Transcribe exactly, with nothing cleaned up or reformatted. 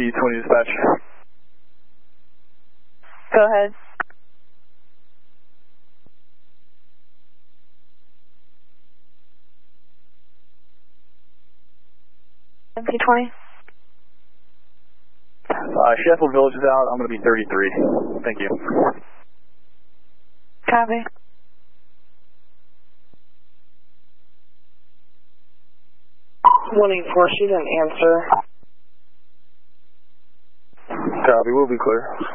P twenty dispatch. Go ahead. M P twenty. Uh, Sheffield Village is out. I'm going to be thirty-three. Thank you. Copy. one eight four, she didn't answer. Copy, we'll be clear.